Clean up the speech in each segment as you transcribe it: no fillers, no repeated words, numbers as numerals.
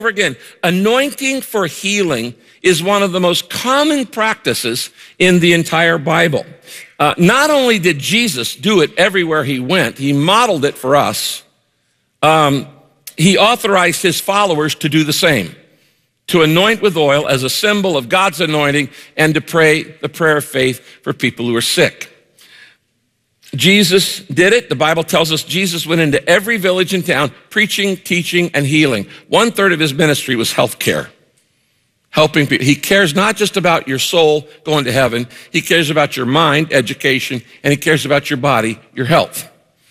again, anointing for healing is one of the most common practices in the entire Bible. Not only did Jesus do it everywhere he went, he modeled it for us. He authorized his followers to do the same, to anoint with oil as a symbol of God's anointing and to pray the prayer of faith for people who are sick. Jesus did it. The Bible tells us Jesus went into every village and town preaching, teaching, and healing. 1/3 of his ministry was health care, helping people. He cares not just about your soul going to heaven. He cares about your mind, education, and he cares about your body, your health.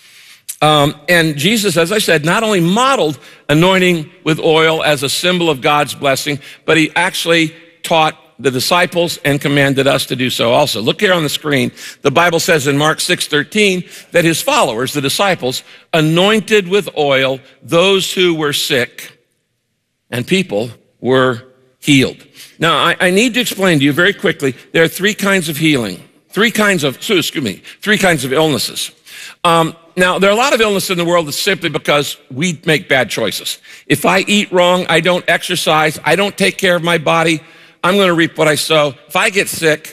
And Jesus, as I said, not only modeled anointing with oil as a symbol of God's blessing, but he actually taught the disciples and commanded us to do so also. Look here on the screen. The Bible says in Mark 6:13 that his followers, the disciples, anointed with oil those who were sick, and people were healed. Now, I need to explain to you very quickly, there are three kinds of healing, three kinds of illnesses. Now, there are a lot of illness in the world that's simply because we make bad choices. If I eat wrong, I don't exercise, I don't take care of my body, I'm going to reap what I sow. If I get sick,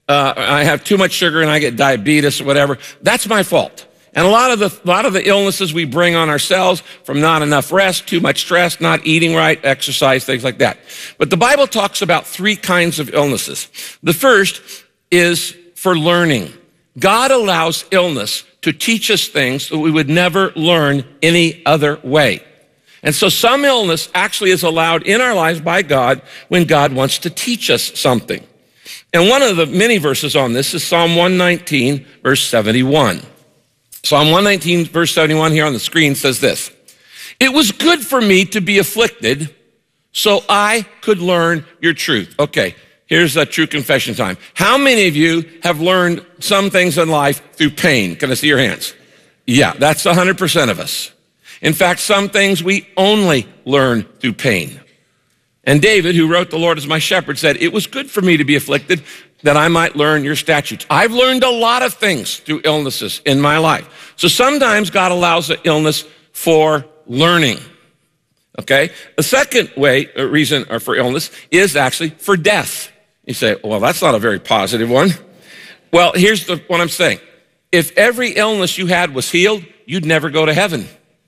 I have too much sugar and I get diabetes or whatever, that's my fault. And a lot of the illnesses we bring on ourselves from not enough rest, too much stress, not eating right, exercise, things like that. But the Bible talks about three kinds of illnesses. The first is for learning. God allows illness to teach us things that we would never learn any other way. And so some illness actually is allowed in our lives by God when God wants to teach us something. And one of the many verses on this is Psalm 119, verse 71. Psalm 119, verse 71 here on the screen says this: "It was good for me to be afflicted so I could learn your truth." Okay, here's a true confession time. How many of you have learned some things in life through pain? Can I see your hands? Yeah, that's 100% of us. In fact, some things we only learn through pain. And David, who wrote "The Lord is my shepherd," said, "It was good for me to be afflicted that I might learn your statutes." I've learned a lot of things through illnesses in my life. So sometimes God allows an illness for learning. Okay? The second reason for illness is actually for death. You say, well, that's not a very positive one. Well, here's what I'm saying. If every illness you had was healed, you'd never go to heaven.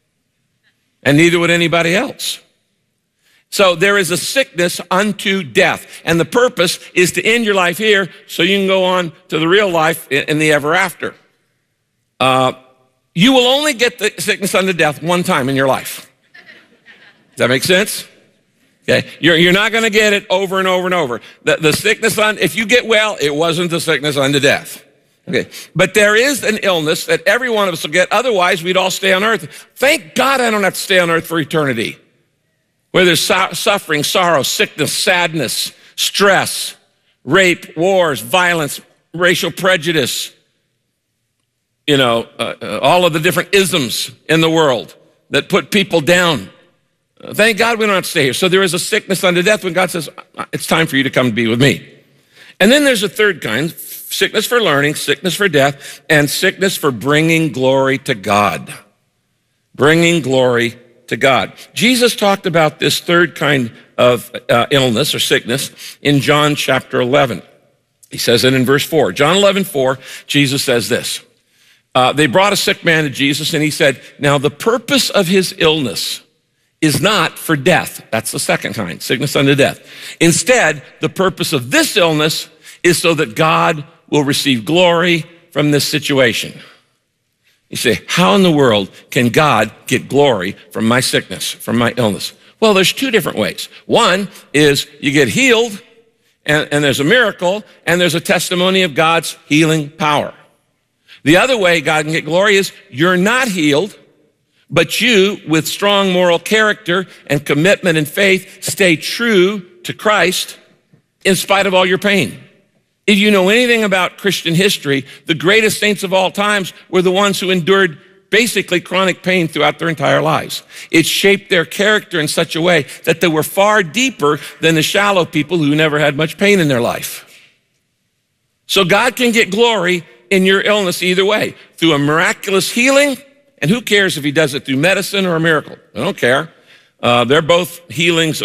And neither would anybody else. So there is a sickness unto death. And the purpose is to end your life here so you can go on to the real life in the ever after. You will only get the sickness unto death one time in your life. Does that make sense? Okay, you're not going to get it over and over and over. The sickness if you get well, it wasn't the sickness unto death. Okay, but there is an illness that every one of us will get. Otherwise, we'd all stay on earth. Thank God I don't have to stay on earth for eternity. Where there's suffering, sorrow, sickness, sadness, stress, rape, wars, violence, racial prejudice, all of the different isms in the world that put people down. Thank God we don't have to stay here. So there is a sickness unto death when God says, it's time for you to come be with me. And then there's a third kind, sickness for learning, sickness for death, and sickness for bringing glory to God. Bringing glory to God. Jesus talked about this third kind of illness or sickness in John chapter 11. He says it in verse 4. John 11:4, Jesus says this. They brought a sick man to Jesus and he said, now the purpose of his illness is not for death. That's the second kind, sickness unto death. Instead, the purpose of this illness is so that God will receive glory from this situation. You say, how in the world can God get glory from my sickness, from my illness? Well, there's two different ways. One is you get healed and there's a miracle and there's a testimony of God's healing power. The other way God can get glory is you're not healed, but you, with strong moral character and commitment and faith, stay true to Christ in spite of all your pain. If you know anything about Christian history, the greatest saints of all times were the ones who endured basically chronic pain throughout their entire lives. It shaped their character in such a way that they were far deeper than the shallow people who never had much pain in their life. So God can get glory in your illness either way, through a miraculous healing. And who cares if he does it through medicine or a miracle? I don't care. They're both healings